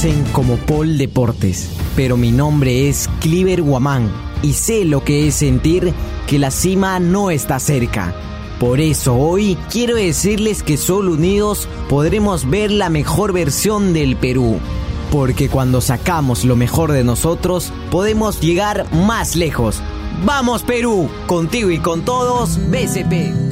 conocen como Paul Deportes, pero mi nombre es Cliver Guamán y sé lo que es sentir que la cima no está cerca. Por eso hoy quiero decirles que solo unidos podremos ver la mejor versión del Perú. Porque cuando sacamos lo mejor de nosotros, podemos llegar más lejos. ¡Vamos Perú! Contigo y con todos, BCP.